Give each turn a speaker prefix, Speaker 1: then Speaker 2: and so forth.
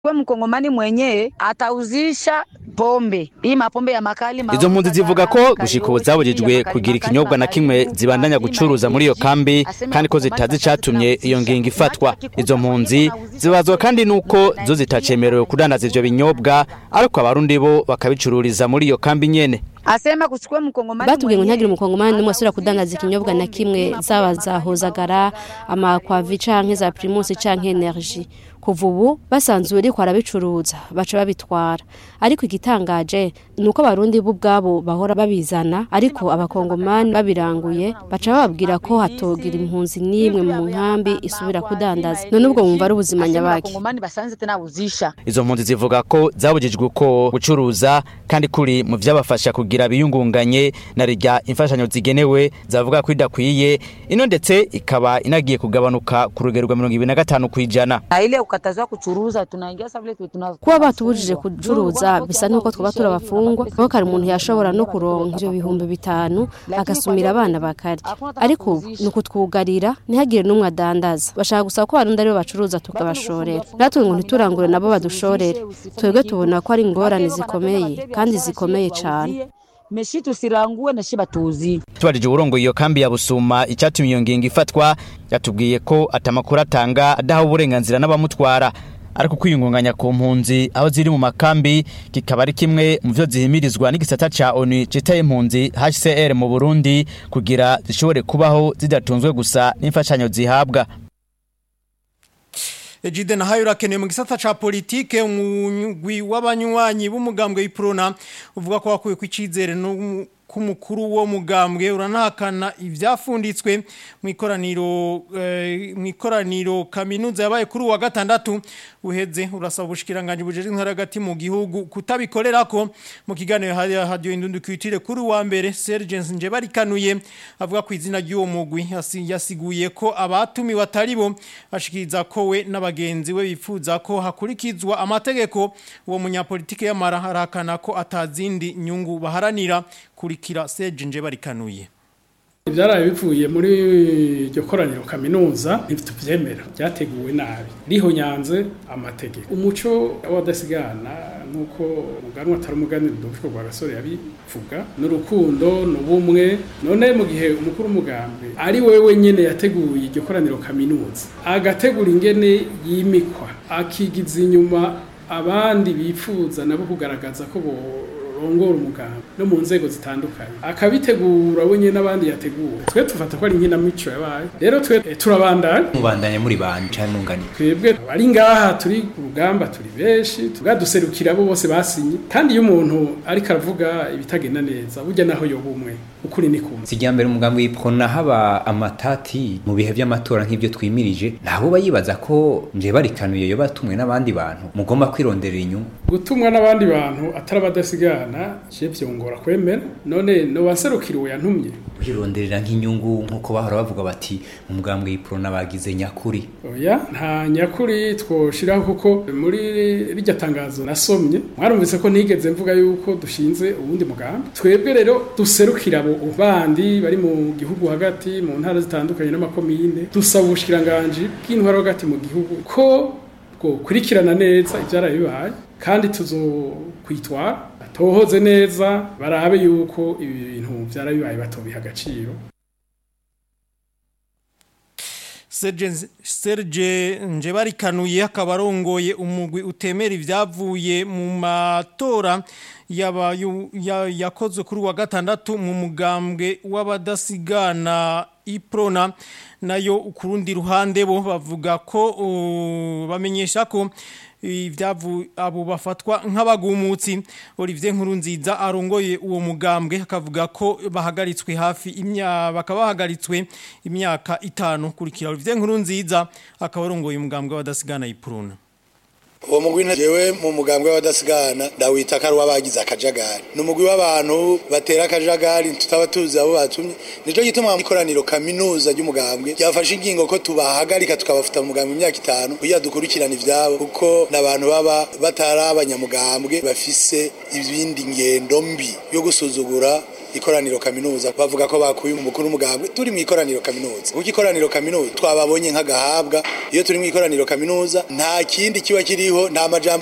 Speaker 1: Kwa mkongomani mwenyewe atauzisha pombe. Hii mapombe ya makali
Speaker 2: izo mpunzi zivuga ko gushika zabujijwe kugira ikinyobwa na kimwe zibandanya gucuruza muri iyo kambi kandi ko zitazi catumye iyo ngingo ifatwa. Izo mpunzi zibazwa kandi nuko zo zitacemerewe kudandaza ivyo binyobwa ariko abarundi bo bakabicururiza muri iyo kambi nyene.
Speaker 3: Asema kuchukua mkongomani batubwiye ngo ntagire umukongomani n'umwe asubira kudandaza ikinyobwa na kimwe zaba zahozagara amakwavi canke za primus canke energy. Kuva ubu basanzwe ariko arabicuruza baca babitwara, ariko igitangaje nuko abarundi bo ubwabo bahora babizana, ariko abakongomani babiranguye baca bababwira ko hatogira impunzi nimwe mu nkambi isubira kudandaza. None ubwo bumva ari ubuzima nyabaki.
Speaker 2: Izo mpunzi zivuga ko zabujijwe ko gucuruza kandi kuri mu vyabafasha kugira biyungunganye na rijya imfashanyo zigenewe zavuga ko idakwiye ino ndetse ikaba inagiye kugabanuka ku rugero rwa 25 kwijana.
Speaker 1: Ukatazwa kuchuruza tunaingia sabile
Speaker 3: kuba batubujije kucuruza bisa nuko twaba turabafungwa kuko kari umuntu yashobora no kuronka ivyo bihumbi 5 agasumira abana bakari, ariko nuko twugarira ntihagire numwe adandaza. Bashaka gusaba ko abarundi aribo bacuruza tukabashorera, natwe ngo ntiturangure nabo badushorere. Twebwe tubona ko ari ingorane zikomeye kandi zikomeye cyane.
Speaker 1: Meshitu siranguwe na shiba tuzi.
Speaker 2: Tubajije urongo iyo kambi ya Busuma icyatumye iyo ngingo ifatwa yatubwiye ko atamakuru atanga adaha uburenganzira n'abamutwara, ariko kwiyungunganya ku mpunzi aho ziri mu makambi kikaba ari kimwe mu byo zihimirizwa n'igisata ca ONU citaye impunzi HCR mu Burundi kugira zishobore kubaho zidatunzwe gusa n'imfashanyo zihabwa.
Speaker 4: Ejide na hayo rakeneye mu gisata ca politike umugwi w'abanywanyi b'umugambwe w'Iprona uvuga ko wakuye ku icizere no kumukuru wo mugambwe uranahakana ivyafunditswe mu ikoraniro kaminuza yabaye kuri wa gatandatu uheze. Urasaba ubushikiranganje bujeje intwaragati mu gihugu kutabikorerako. Mu kiganiro radio Indundukitire kuri wa mbere Serge Njebarikanuye avuga ku izina ry'uwo mugwi yasiguye ko abatumi bataribo ashikiriza ko we n'abagenzi we bifuza ko hakurikizwa amategeko. Uwo munyapolitike yamara harakana ko atazindi nyungu baharanira kurikira Serge Njebarikanuye.
Speaker 5: Ibyaraye bivuye muri iryo koraniro kaminuza ntituvyemera, byateguwe nabi, rihonyanze amategeko. Umuco w'abadasigana nuko muganwa atari umuganiro dufiko kwa gasore yabivuga n'urukundo n'ubumwe. None mu gihe umukuru umugambi ari wewe nyene yateguye iryo koraniro kaminuza agategura ingene yimikwa akigiza inyuma abandi bifuza nabo kugaragaza ko ongora umugambi no mu nzego zitandukanye akabitegura wenye n'abandi yategura, twe tufata ko ari nkina mico yabaye. Rero twe turabandanye
Speaker 6: muri banje nungani
Speaker 5: twebwe ari ngaha turi ku rugamba turi beshi tugaduserukira abo bose basinye, kandi iyo umuntu ari karavuga ibitagenda neza burya naho yo bumwe ukuri ni kumwe.
Speaker 6: Sijyambere umugambi w'Iprona haba amatati mu bihe by'amatora nk'ibyo twimirije nabo bayibaza ko Njebarikanuye yo batumwe n'abandi bantu mugomba kwironderera inyungu.
Speaker 5: Gutumwa n'abandi bantu atarabadasigana je vyongora kwemera. None no waserukiriwe yantumye
Speaker 6: kwironderera nk'inyungu nkuko bahora bavuga bati mu mugambi w'Iprona bagize nyakuri.
Speaker 5: Oya nta nyakuri twoshiraho kuko muri rijya tangazo nasomye mwarumvise ko nigeze mvuga yuko dushinze ubundi mugambi. Twebwe rero duserukira ubandi bari mu gihugu hagati mu ntara zitandukanye n'amakomine. Dusaba ubushikiranganje bw'intwaro hagati mu gihugu ko kurikirana neza ibyaraye bibaye kandi tuzokwitwara tohoze neza barabe yuko ibi bintu byaraye bibaye batobiha agaciro.
Speaker 4: Serge Njebarikanuye akabarongoye umugwi utemera ivyavuye mu matora yakozwe kuri wa gatandatu mu mugambwe w'abadasigana Iprona. Nayo ukurundi ruhande bo bavuga ko bamenyesha ko abo bafatwa nk'abagumutsi. Olivier Nkurunziza arongoye uwo mugambwe akavuga ko bahagaritswe bahagaritswe imyaka 5 kurikira. Olivier Nkurunziza akabarongoye umugambwe w'abadasigana Iprona.
Speaker 7: Uwo mugwi jewe mu mugambwe w'abadasigana ndawita ko ari wabagize akajagari. N'umugwi w'abantu batera akajagari tutaba tuzi abo batumye. Nico gituma ikoraniro kaminuza ry'umugambwe yafashe ingingo ko tubahagarika tukabafuta mu mugambwe imyaka 5 kuya dukurikirana ivyabo kuko nabantu baba batari abanyamugambwe bafise ibindi ngendo mbi yo gusuzugura ikoraniro kaminuza bavuga ko bakuye umukuru w'umugambwe turi mu ikoraniro kaminuza kuko ikoraniro kaminuza twababonye nk'agahabwa iyo turi mu ikoraniro kaminuza nta kindi kiba kiriho nta majambo